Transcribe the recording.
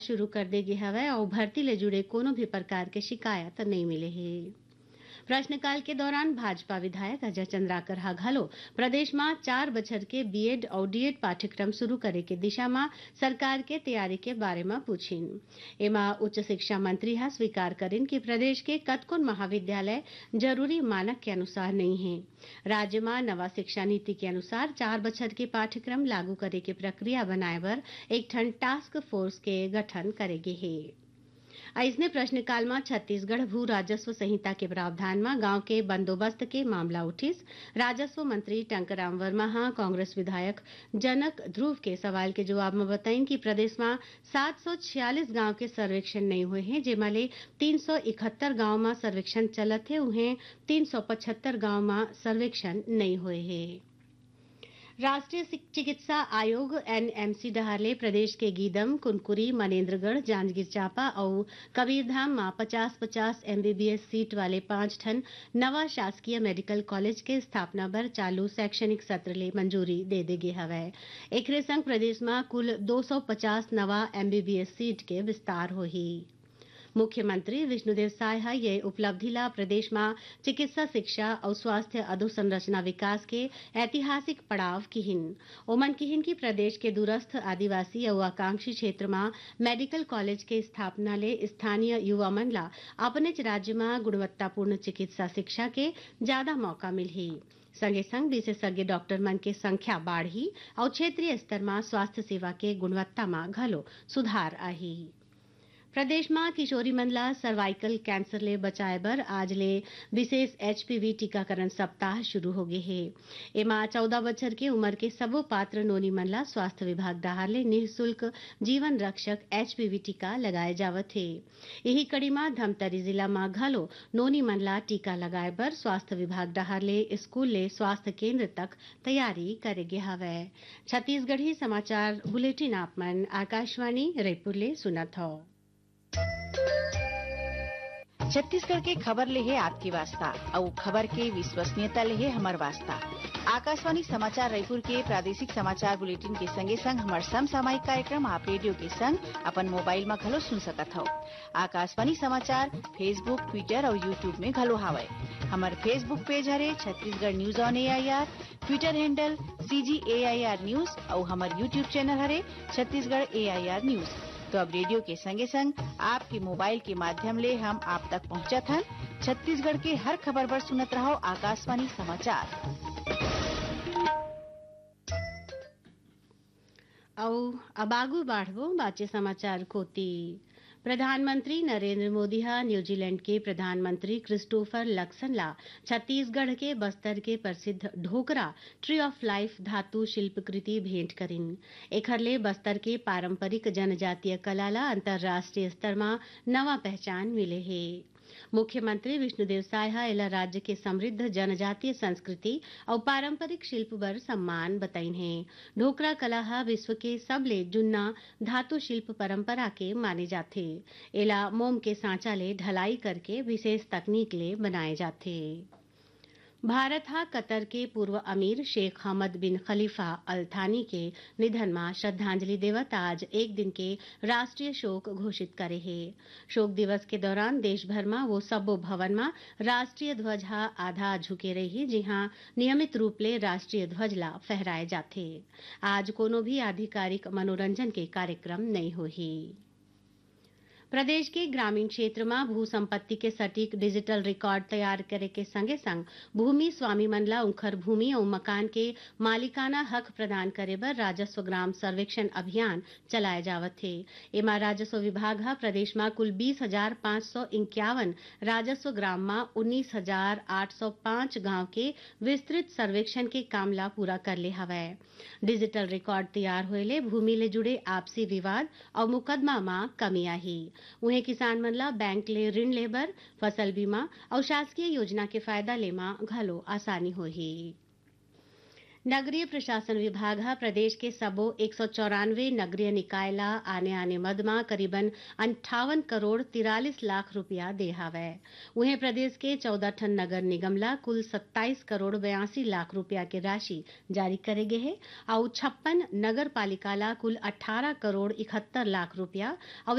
शुरू कर देगी हवै और भर्ती ले जुड़े कोनो भी प्रकार के शिकायत नहीं मिले है। प्रश्नकाल के दौरान भाजपा विधायक अजय चंद्राकर हा घलो प्रदेश में 4 बछर के बीएड और डीएड पाठ्यक्रम शुरू करे के दिशा में सरकार के तैयारी के बारे में पूछिन। एमा उच्च शिक्षा मंत्री हा स्वीकार करिन कि प्रदेश के कतकोन महाविद्यालय जरूरी मानक के अनुसार नहीं है। राज्य में नवा शिक्षा नीति के अनुसार 4 बछर के पाठ्यक्रम लागू करे के प्रक्रिया बनाए बर एक ठन टास्क फोर्स के गठन करेगे है। ऐसने प्रश्नकाल में छत्तीसगढ़ भू राजस्व संहिता के प्रावधान में गांव के बंदोबस्त के मामला उठिस। राजस्व मंत्री टंकराम वर्मा हा कांग्रेस विधायक जनक ध्रुव के सवाल के जवाब में बताइन कि प्रदेश में 746 गांव के सर्वेक्षण नहीं हुए हैं, जेमाले 371 गांव में सर्वेक्षण चलत है, उन्हें 375 गांव में सर्वेक्षण नहीं हुए हैं। राष्ट्रीय चिकित्सा आयोग एनएमसी डहारले प्रदेश के गीदम, कुनकुरी, मनेन्द्रगढ़, जांजगीर चांपा और कबीरधाम में 50-50 एमबीबीएस सीट वाले 5 ठन नवा शासकीय मेडिकल कॉलेज के स्थापना बर चालू शैक्षणिक सत्र ले मंजूरी दे देगे हवै। एकरे संग प्रदेश में कुल 250 नवा एमबीबीएस सीट के विस्तार होही। मुख्यमंत्री विष्णुदेव साय हा ये उपलब्धि ला प्रदेश में चिकित्सा शिक्षा और स्वास्थ्य अधोसंरचना विकास के ऐतिहासिक पड़ाव किहिन। ओमन किहिन की प्रदेश के दूरस्थ आदिवासी और आकांक्षी क्षेत्र में मेडिकल कॉलेज के स्थापना ले स्थानीय युवा मन ला अपने राज्य में गुणवत्तापूर्ण चिकित्सा शिक्षा के ज्यादा मौका मिलही। संगे संग विशेषज्ञ डॉक्टर मन के संख्या बाढ़ी और क्षेत्रीय स्तर में स्वास्थ्य सेवा के गुणवत्ता में घलो सुधार आही। प्रदेश में किशोरी मन ला सर्वाइकल कैंसर ले बचाए बर आज ले विशेष एचपीवी टीकाकरण सप्ताह शुरू हो गए है। एमा 14 बछर के उम्र के सबो पात्र नोनी मन ला स्वास्थ्य विभाग डहार ले निःशुल्क जीवन रक्षक एचपीवी टीका लगाए जावत है। यही कड़ी में धमतरी जिला में घलो नोनी मन ला टीका लगाए बर स्वास्थ्य विभाग डहार ले स्कूल ले स्वास्थ्य केंद्र तक तैयारी करेगे हवै। छत्तीसगढ़ी समाचार बुलेटिन आप मन आकाशवाणी रायपुर ले सुनत हो। छत्तीसगढ़ के खबर ले है आपकी वास्ता और खबर के विश्वसनीयता ले है हमार वास्ता। आकाशवाणी समाचार रायपुर के प्रादेशिक समाचार बुलेटिन के संगे संग हमार समसामयिक कार्यक्रम आप रेडियो के संग अपन मोबाइल में घलो सुन सकत हो। आकाशवाणी समाचार फेसबुक, ट्विटर और यूट्यूब में घलो हावय। हमार फेसबुक पेज हरे Chhattisgarh news on AIR, Twitter handle CGAIR news और हमार यूट्यूब चैनल हरे छत्तीसगढ़ AIR न्यूज। तो अब रेडियो के संगे संग आपके मोबाइल के माध्यम ले हम आप तक पहुंचत हन। छत्तीसगढ़ के हर खबर पर सुनत रहो आकाशवाणी समाचार। अब आगू बाढ़वो बाचे समाचार कोती। प्रधानमंत्री नरेंद्र मोदी हा न्यूजीलैंड के प्रधानमंत्री क्रिस्टोफर लक्सन ला छत्तीसगढ़ के बस्तर के प्रसिद्ध ढोकरा ट्री ऑफ लाइफ धातु शिल्पकृति भेंट करिन। एखर ले बस्तर के पारंपरिक जनजातीय कला ला अंतर्राष्ट्रीय स्तर में नवा पहचान मिले है। मुख्यमंत्री विष्णुदेव साय हा एला राज्य के समृद्ध जनजातीय संस्कृति और पारंपरिक शिल्प बर सम्मान बताइन है। ढोकरा कला हा विश्व के सबले जुन्ना धातु शिल्प परंपरा के माने जाथे। एला मोम के सांचा ले ढलाई करके विशेष तकनीक ले बनाए जाथे। भारत हा कतर के पूर्व अमीर शेख हमद बिन खलीफा अल थानी के निधन में श्रद्धांजलि देवत आज एक दिन के राष्ट्रीय शोक घोषित करे है। शोक दिवस के दौरान देश भर में वो सबो भवन में राष्ट्रीय ध्वज हा आधा झुके रही, जिहां नियमित रूप ले राष्ट्रीय ध्वज ला फहराए जाथे। आज कोनो भी आधिकारिक मनोरंजन के कार्यक्रम नहीं होही। प्रदेश के ग्रामीण क्षेत्र में भू संपत्ति के सटीक डिजिटल रिकॉर्ड तैयार करे के संगे संग भूमि स्वामी मन ला उनकर भूमि और मकान के मालिकाना हक प्रदान करे बर राजस्व ग्राम सर्वेक्षण अभियान चलाए जावत है। एमा राजस्व विभाग हा प्रदेश में कुल 20,551 राजस्व ग्राम में 19,805 गांव के विस्तृत सर्वेक्षण के काम ला पूरा कर ले हवै। डिजिटल रिकॉर्ड तैयार होए ले भूमि ले जुड़े आपसी विवाद और मुकदमा में कमी आही। उन्हें किसान मन ला बैंक ले ऋण लेबर, फसल बीमा और शासकीय योजना के फायदा लेमा घलो आसानी होही। नगरीय प्रशासन विभाग हा प्रदेश के सबो 194 नगरीय निकाय ला आने मद में करीबन 58 करोड़ 43 लाख रुपया दे हावै। वहीं प्रदेश के 14 ठन नगर निगम ला कुल 27 करोड़ 82 लाख रुपया के राशि जारी करे गे हे और 56 नगर पालिका ला कुल 18 करोड़ 71 लाख रुपया और